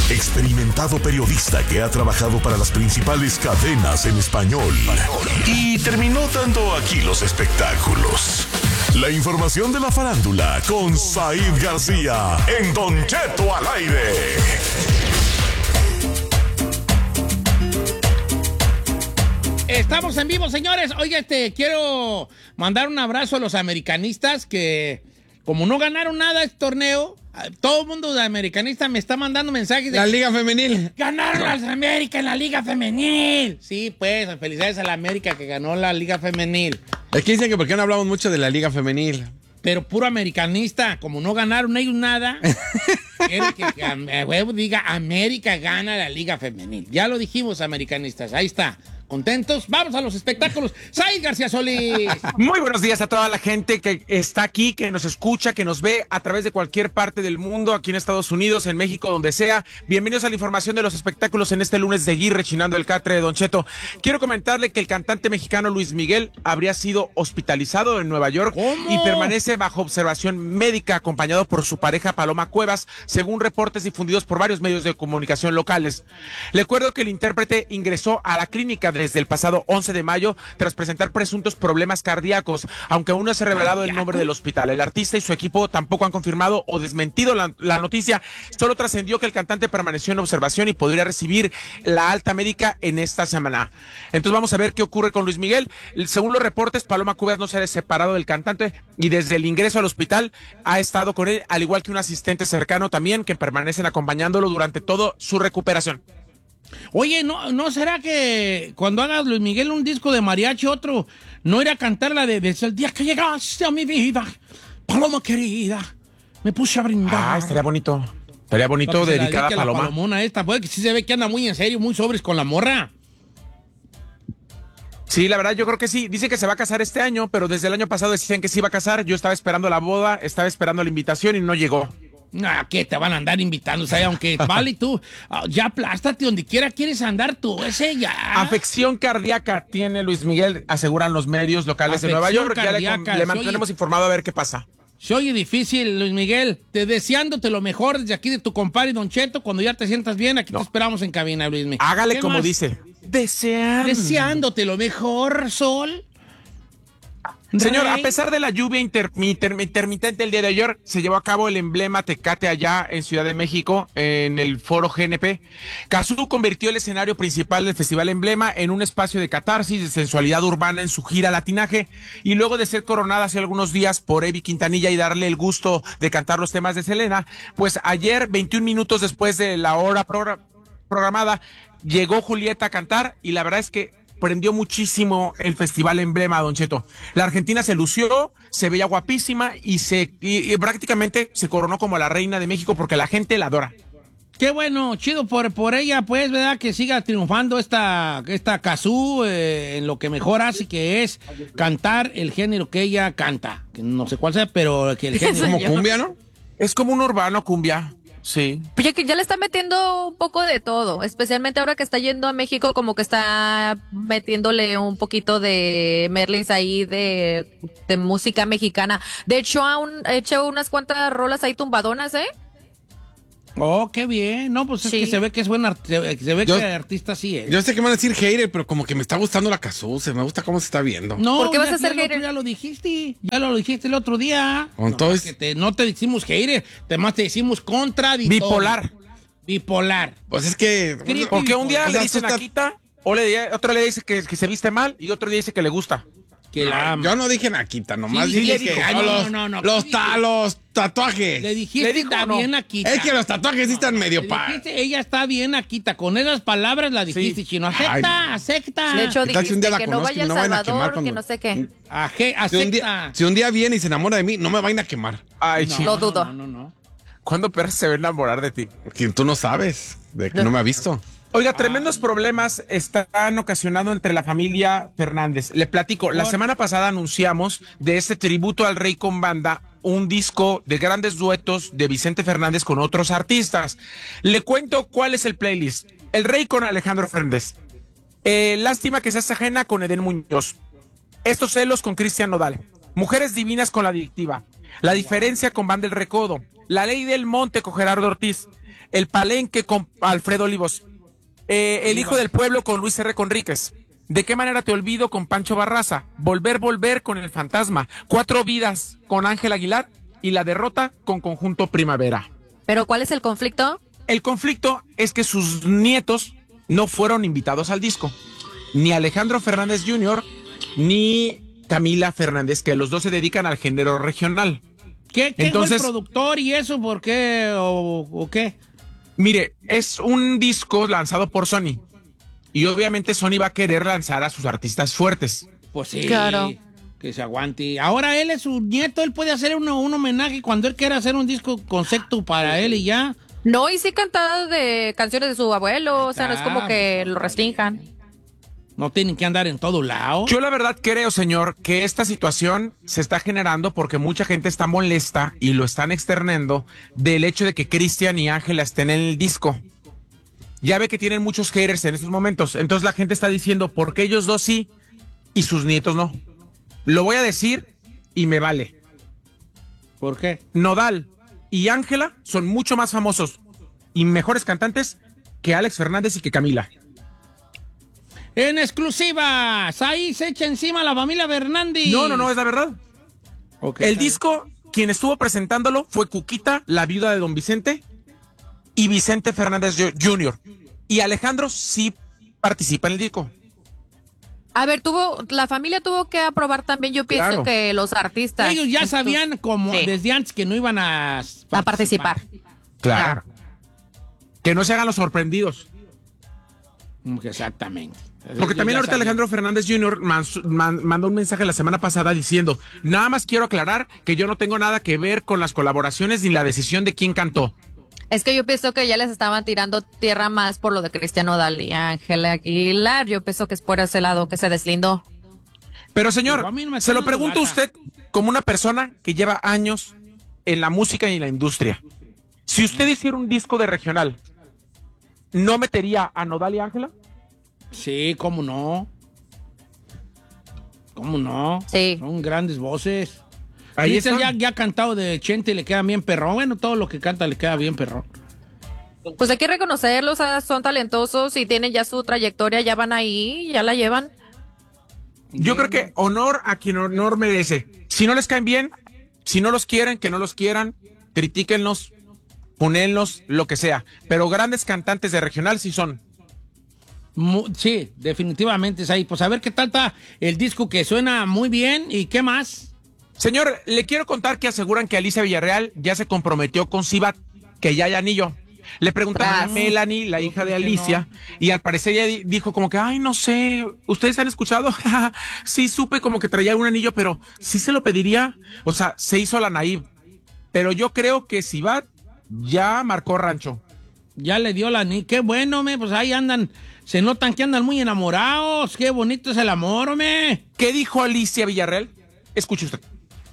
experimentado periodista que ha trabajado para las principales cadenas en español y terminó dando aquí los espectáculos. La información de la farándula con Said García en Don Cheto al aire. Estamos en vivo, señores. Oye, quiero mandar un abrazo a los americanistas que, como no ganaron nada este torneo, todo el mundo de americanista me está mandando mensajes de... La Liga Femenil. ¡Ganaron las América en la Liga Femenil! Sí, pues, felicidades a la América que ganó la Liga Femenil. Es que dicen que por qué no hablamos mucho de la Liga Femenil. Pero puro americanista, como no ganaron ellos nada, quiere que a huevo diga América gana la Liga Femenil. Ya lo dijimos, americanistas, ahí está. ¿Contentos? Vamos a los espectáculos. Said García Solís. Muy buenos días a toda la gente que está aquí, que nos escucha, que nos ve a través de cualquier parte del mundo, aquí en Estados Unidos, en México, donde sea. Bienvenidos a la información de los espectáculos en este lunes de Gui, rechinando el catre de Don Cheto. Quiero comentarle que el cantante mexicano Luis Miguel habría sido hospitalizado en Nueva York. ¿Cómo? Y permanece bajo observación médica acompañado por su pareja Paloma Cuevas, según reportes difundidos por varios medios de comunicación locales. Le recuerdo que el intérprete ingresó a la clínica desde el pasado 11 de mayo tras presentar presuntos problemas cardíacos, aunque aún no se ha revelado el nombre del hospital. El artista y su equipo tampoco han confirmado o desmentido la noticia. Solo trascendió que el cantante permaneció en observación y podría recibir la alta médica en esta semana. Entonces vamos a ver qué ocurre con Luis Miguel. Según los reportes, Paloma Cuevas no se ha separado del cantante y desde el ingreso al hospital ha estado con él, al igual que un asistente cercano también, que permanecen acompañándolo durante toda su recuperación. Oye, ¿no será que cuando haga Luis Miguel un disco de mariachi, otro, no irá a cantar la de Desde el día que llegaste a mi vida, Paloma querida, me puse a brindar? Ah, estaría bonito. Estaría bonito, dedicada a Paloma. La palomona esta, puede que sí se ve que anda muy en serio, muy sobres con la morra. Sí, la verdad, yo creo que sí. Dice que se va a casar este año, pero desde el año pasado decían que se iba a casar. Yo estaba esperando la boda, estaba esperando la invitación y no llegó. Ah, ¿qué te van a andar invitando? O sea, aunque vale tú, ya aplástate donde quiera quieres andar tú, ese ya. Afección cardíaca tiene Luis Miguel, aseguran los medios locales de Nueva York. Ya le mantenemos informado a ver qué pasa. Se oye difícil, Luis Miguel. Deseándote lo mejor desde aquí de tu compadre Don Cheto. Cuando ya te sientas bien, aquí te esperamos en cabina, Luis Miguel. Hágale como dice. Deseándote lo mejor, Sol. Señor, a pesar de la lluvia intermitente el día de ayer, se llevó a cabo el emblema Tecate allá en Ciudad de México, en el foro GNP. Cazzu convirtió el escenario principal del Festival Emblema en un espacio de catarsis, de sensualidad urbana en su gira latinaje, y luego de ser coronada hace algunos días por Evi Quintanilla y darle el gusto de cantar los temas de Selena, pues ayer, 21 minutos después de la hora programada, llegó Julieta a cantar, y la verdad es que prendió muchísimo el Festival Emblema, Don Cheto. La argentina se lució, se veía guapísima y prácticamente se coronó como la reina de México porque la gente la adora. Qué bueno, chido por ella, pues, ¿verdad? Que siga triunfando esta Cazzu en lo que mejor hace, que es cantar el género que ella canta. Que no sé cuál sea, pero que el género... Como cumbia, ¿no? Es como un urbano cumbia. Sí. Pues ya le está metiendo un poco de todo, especialmente ahora que está yendo a México, como que está metiéndole un poquito de Merlins ahí de música mexicana. De hecho, ha hecho unas cuantas rolas ahí tumbadonas, ¿eh? Oh, qué bien. No, pues es que se ve que es buen que artista sí es. Yo sé que me van a decir hater, pero como que me está gustando la Cazzu, me gusta cómo se está viendo. No, ¿por qué vas a ser hater? Ya lo dijiste el otro día. Entonces, no te decimos hater, además te decimos contradictorio. Bipolar. Pues es que... Porque un día le dice Naquita, otro le dice que se viste mal y otro le dice que le gusta. Yo no dije Naquita, nomás sí, dije que los tatuajes. Le dijiste está bien Naquita. Es que los tatuajes sí están medio ella está bien Naquita. Con esas palabras la dijiste, chino. Acepta. De hecho, dijiste un día la que no vaya a El Salvador, que no sé qué. Acepta. Si un día viene y se enamora de mí, no me vayan a quemar. Ay, Lo dudo. No. ¿Cuándo perra se va a enamorar de ti? Que tú no sabes, de que no me ha visto. Oiga, tremendos problemas están ocasionando entre la familia Fernández. Le platico, la semana pasada anunciamos de este tributo al rey con banda, un disco de grandes duetos de Vicente Fernández con otros artistas. Le cuento cuál es el playlist. El rey con Alejandro Fernández. Lástima que seas ajena con Edén Muñoz. Estos celos con Cristian Nodal. Mujeres divinas con La Adictiva. La diferencia con Banda El Recodo. La Ley del Monte con Gerardo Ortiz. El Palenque con Alfredo Olivos. El Hijo del Pueblo con Luis R. Conríquez. ¿De qué manera te olvido con Pancho Barraza? Volver con El Fantasma. 4 vidas con Ángel Aguilar y La Derrota con Conjunto Primavera. ¿Pero cuál es el conflicto? El conflicto es que sus nietos no fueron invitados al disco. Ni Alejandro Fernández Jr. ni Camila Fernández, que los dos se dedican al género regional. ¿Qué Entonces, fue el productor y eso? ¿Por qué? ¿O qué? Mire, es un disco lanzado por Sony. Y obviamente Sony va a querer lanzar a sus artistas fuertes. Pues sí, claro, que se aguante. Ahora él es su nieto, él puede hacer un homenaje cuando él quiera hacer un disco concepto para él y ya. No, y sí canta de canciones de su abuelo, o sea, no es como que lo restrinjan. No tienen que andar en todo lado. Yo la verdad creo, señor, que esta situación se está generando porque mucha gente está molesta y lo están externando del hecho de que Cristian y Ángela estén en el disco. Ya ve que tienen muchos haters en estos momentos, entonces la gente está diciendo, ¿por qué ellos dos sí y sus nietos no? Lo voy a decir y me vale. ¿Por qué? Nodal y Ángela son mucho más famosos y mejores cantantes que Alex Fernández y que Camila. En exclusiva, ahí se echa encima la familia Fernández. No, es la verdad. Okay, el disco, quien estuvo presentándolo fue Cuquita, la viuda de Don Vicente, y Vicente Fernández Jr. Y Alejandro sí participa en el disco. A ver, la familia tuvo que aprobar también, yo pienso, Claro, que los artistas. Ellos ya sabían como Sí, desde antes que no iban a participar. Claro. Que no se hagan los sorprendidos. Exactamente. Porque también Ya ahorita sabían. Alejandro Fernández Jr. mandó un mensaje la semana pasada diciendo, nada más quiero aclarar que yo no tengo nada que ver con las colaboraciones ni la decisión de quién cantó. Es que yo pienso que ya les estaban tirando tierra más por lo de Cristian Nodal y Ángela Aguilar. Yo pienso que es por ese lado que se deslindó. Pero señor, Pero a mí no me se lo está dando pregunto a lata. usted como una persona que lleva años en la música y en la industria. Si usted hiciera un disco de regional, ¿no metería a Nodal y Ángela? Sí, cómo no. ¿Cómo no? Sí. Son grandes voces. Ahí Cristian están. ya ha cantado de Chente y le queda bien perrón. Bueno, todo lo que canta le queda bien perrón. Pues hay que reconocerlos, o sea, son talentosos y tienen ya su trayectoria, ya van ahí, ya la llevan. Yo creo que honor a quien honor merece. Si no les caen bien, si no los quieren, que no los quieran, critíquenlos, ponenlos, lo que sea. Pero grandes cantantes de regional sí son. Sí, definitivamente es ahí. Pues a ver qué tal está el disco que suena muy bien. ¿Y qué más? Señor, le quiero contar que aseguran que Alicia Villarreal ya se comprometió con Sibat, que ya hay anillo. Le preguntaron a Melanie, la hija de Alicia, y al parecer ella dijo como que, ay, no sé, ¿ustedes han escuchado? Sí, supe como que traía un anillo, pero sí se lo pediría. O sea, se hizo la naive. Pero yo creo que Sibat ya marcó rancho. Ya le dio qué bueno, pues ahí andan. Se notan que andan muy enamorados. Qué bonito es el amor, ¿Qué dijo Alicia Villarreal? Escuche usted.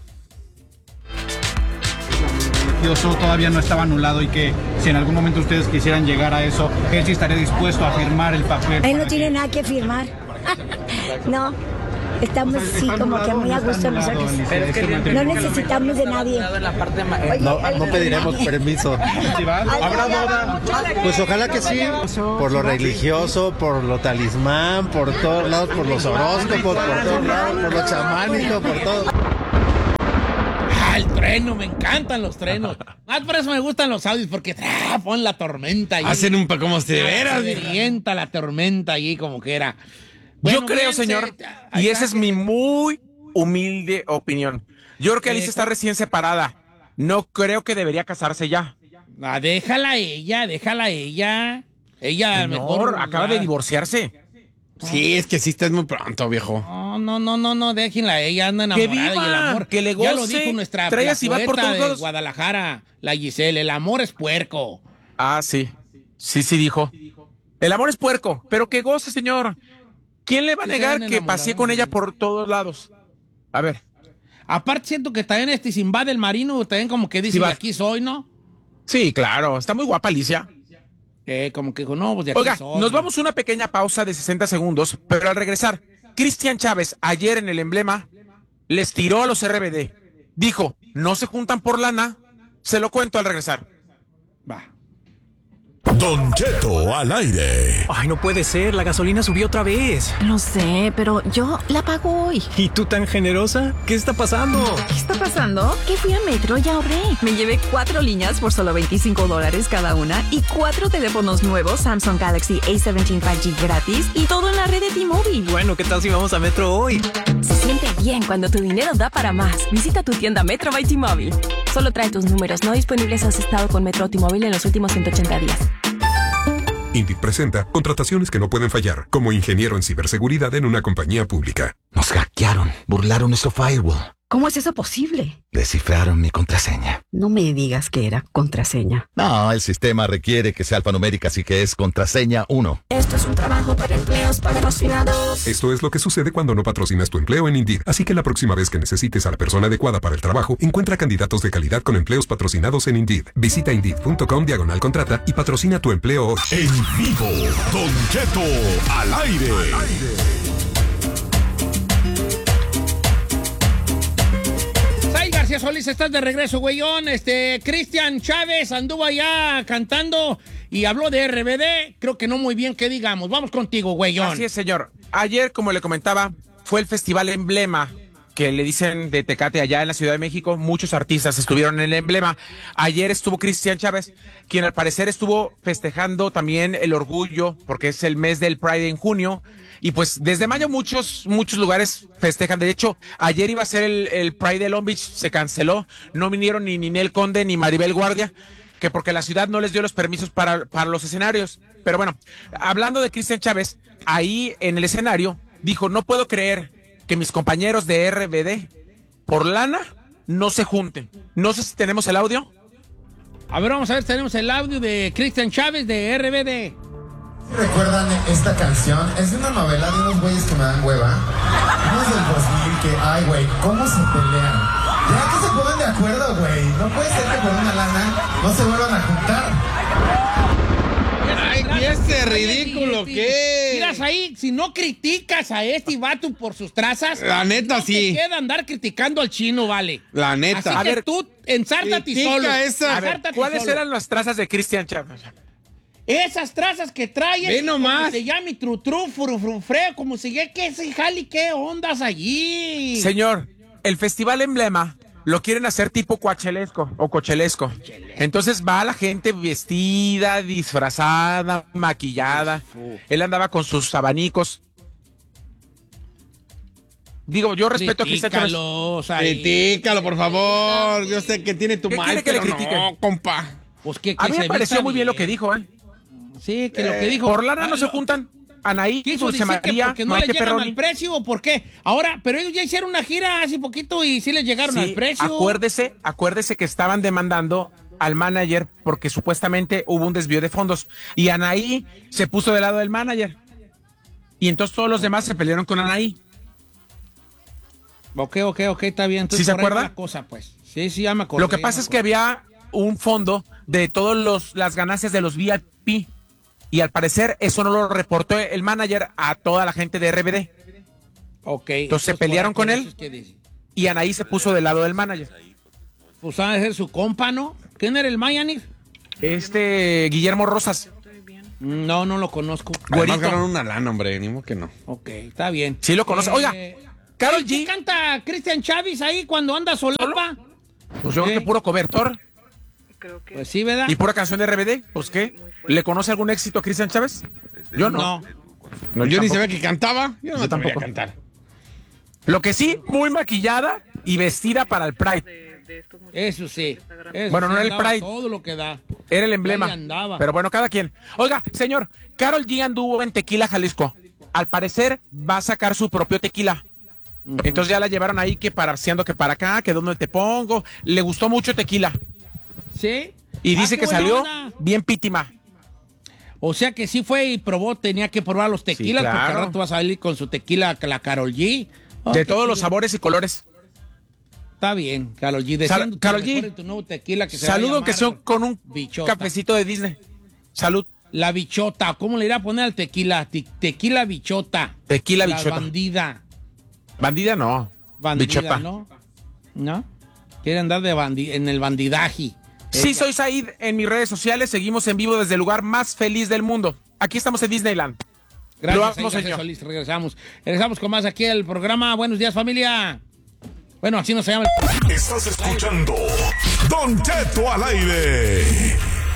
Religioso todavía no estaba anulado y que si en algún momento ustedes quisieran llegar a eso, él sí estaría dispuesto a firmar el papel. Él no tiene nada que firmar. No, estamos sí como que muy a gusto nosotros. No necesitamos de nadie. No pediremos permiso. ¿Habrá boda? Pues ojalá que sí. Por lo religioso, por lo talismán, por todos lados, por los horóscopos, por todos lados, por lo chamánico, por todo. El trueno, me encantan los trenos. Más por eso me gustan los audios, porque pon la tormenta ahí. Hacen un como si de veras. Se revienta la tormenta allí como que era. Yo creo, señor, y esa es mi muy humilde opinión. Yo creo que Alicia está recién separada. No creo que debería casarse ya. Déjala ella. Ella Señor, mejor acaba de divorciarse. Sí, es que sí estás muy pronto, viejo. No, déjenla, ella anda Que enamorada viva, y el amor. que le Ya lo goce, dijo nuestra trae a Sibat por poeta todos de lados. Guadalajara, la Giselle, el amor es puerco. Ah, sí. Sí dijo. El amor es puerco, pero que goce, señor. ¿Quién le va a Sí, se negar han que enamorado, pasé con ella sí. por todos lados? A ver. Aparte siento que también Sinbad el marino, también como que dice, Sinbad. de aquí soy, ¿no? Sí, claro. Está muy guapa Alicia. Como que no, pues de aquí Oiga, soy. nos vamos a una pequeña pausa de 60 segundos, pero al regresar, Cristian Chávez, ayer en el Emblema, les tiró a los RBD. Dijo, no se juntan por lana. Se lo cuento al regresar. Va. Don Cheto al aire. Ay, no puede ser, la gasolina subió otra vez. Lo sé, pero yo la pago hoy. ¿Y tú tan generosa? ¿Qué está pasando? ¿Qué está pasando? Que fui a Metro y ahorré. Me llevé 4 líneas por solo $25 cada una y 4 teléfonos nuevos Samsung Galaxy A17 5G gratis y todo en la red de T-Mobile. Bueno, ¿qué tal si vamos a Metro hoy? Se siente bien cuando tu dinero da para más. Visita tu tienda Metro by T-Mobile. Solo trae tus números no disponibles si has estado con Metro o T-Mobile en los últimos 180 días. Indeed presenta contrataciones que no pueden fallar, como ingeniero en ciberseguridad en una compañía pública. Nos hackearon, burlaron nuestro firewall. ¿Cómo es eso posible? Descifraron mi contraseña. No me digas que era contraseña. No, el sistema requiere que sea alfanumérica, así que es contraseña 1. Esto es un trabajo para empleos patrocinados. Esto es lo que sucede cuando no patrocinas tu empleo en Indeed. Así que la próxima vez que necesites a la persona adecuada para el trabajo, encuentra candidatos de calidad con empleos patrocinados en Indeed. Visita Indeed.com/contrata y patrocina tu empleo hoy. En vivo, Don Cheto al aire. García Solís, estás de regreso, güeyón. Cristian Chávez anduvo allá cantando y habló de RBD. Creo que no muy bien que digamos. Vamos contigo, güeyón. Así es, señor. Ayer, como le comentaba, fue el festival Emblema, que le dicen de Tecate allá en la Ciudad de México. Muchos artistas estuvieron en el Emblema. Ayer estuvo Cristian Chávez, quien al parecer estuvo festejando también el orgullo, porque es el mes del Pride en junio. Y pues desde mayo muchos lugares festejan. De hecho, ayer iba a ser el Pride de Long Beach, se canceló. No vinieron ni Ninel Conde ni Maribel Guardia, que porque la ciudad no les dio los permisos para los escenarios. Pero bueno, hablando de Cristian Chávez, ahí en el escenario dijo, no puedo creer que mis compañeros de RBD, por lana, no se junten. No sé si tenemos el audio. A ver, vamos a ver si tenemos el audio de Cristian Chávez de RBD. ¿Recuerdan esta canción? Es de una novela de unos güeyes que me dan hueva. Unos del 2000 que, ay, güey, ¿cómo se pelean? Ya que se pongan de acuerdo, güey. No puede ser que por una lana no se vuelvan a juntar. Ay, ¿y este ridículo qué? Miras ahí, si no criticas a este vato por sus trazas, la neta no sí. te queda andar criticando al chino, vale. La neta. Así a que ver, tú ensártate solo. A ver, ¿cuáles eran las trazas de Cristian Chávez? Esas trazas que traes, ve nomás. se llama trutru, furufrufreo, como si que ese jali, ¿qué ondas allí? Señor, el Festival Emblema lo quieren hacer tipo coachelesco o cochelesco. Entonces va la gente vestida, disfrazada, maquillada. Él andaba con sus abanicos. Digo, yo respeto a Cristian Chávez. Critícalo, por favor. Yo sé que tiene tu ¿Qué mal, quiere que pero le critique? no, compa. Pues que a mí me pareció muy bien lo que dijo, ¿eh? Sí, que lo que dijo. Por lana no se juntan. Anaí, Dulce María, porque no le llegan al precio o por qué. Ahora, pero ellos ya hicieron una gira hace poquito y sí les llegaron al precio. Acuérdese que estaban demandando al manager porque supuestamente hubo un desvío de fondos y Anaí se puso del lado del manager. Y entonces todos los demás se pelearon con Anaí. Ok, está bien. Entonces, ¿Sí se acuerda? La cosa, pues. Sí, ya me acuerdo. Lo que pasa es que había un fondo de todas las ganancias de los VIP y al parecer eso no lo reportó el manager a toda la gente de RBD. Ok. Entonces se pelearon con él y Anaí se puso del lado del manager. Pues ha de ser su compa, ¿no? ¿Quién era el manager? Guillermo Rosas. No lo conozco. Además ganaron una lana, hombre, ni modo que no. Ok, está bien. Sí lo conoce. Oiga, Karol G. ¿Qué canta Cristian Chávez ahí cuando anda solapa? Pues yo creo que puro cobertor. Pues sí, ¿verdad? ¿Y pura canción de RBD? Pues ¿qué? ¿Le conoce algún éxito a Cristian Chávez? Yo no. Yo ni sabía que cantaba. Yo no tampoco sabía cantar. Lo que sí, muy maquillada y vestida para el Pride. Eso sí. Bueno, no era el Pride. Todo lo que da. Era el emblema. Pero bueno, cada quien. Oiga, señor, Karol G anduvo en Tequila, Jalisco. Al parecer va a sacar su propio tequila. Entonces ya la llevaron ahí que para acá, que dónde te pongo. Le gustó mucho Tequila. ¿Sí? Y dice que salió bien pítima. O sea que sí fue y probó, tenía que probar los tequilas, Sí, claro. porque al rato va a salir con su tequila, la Karol G. De todos los sabores y colores. Está bien, Karol G. Karol G. Tu nuevo tequila que se Saludo que son con un bichota. cafecito de Disney. Salud. La bichota, ¿cómo le irá a poner al tequila? Tequila bichota. Tequila La bichota. bandida. Bandida no. Bandida, Bichota. ¿no? ¿No? Quiere andar en el bandidaje. Sí, soy Said en mis redes sociales. Seguimos en vivo desde el lugar más feliz del mundo. Aquí estamos en Disneyland. Gracias, Lo señor. Solís. Regresamos con más aquí al programa. Buenos días, familia. Bueno, así no se llama. Estás escuchando Don Cheto al aire.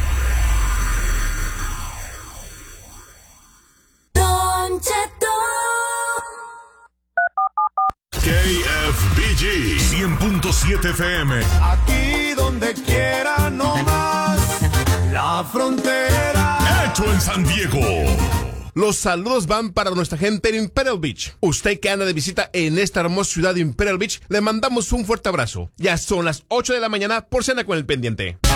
Don Cheto. KFBG 100.7 FM. Aquí donde quiera, no más. La frontera. Hecho en San Diego. Los saludos van para nuestra gente en Imperial Beach. Usted que anda de visita en esta hermosa ciudad de Imperial Beach, le mandamos un fuerte abrazo. Ya son las 8 de la mañana, por cena con el pendiente.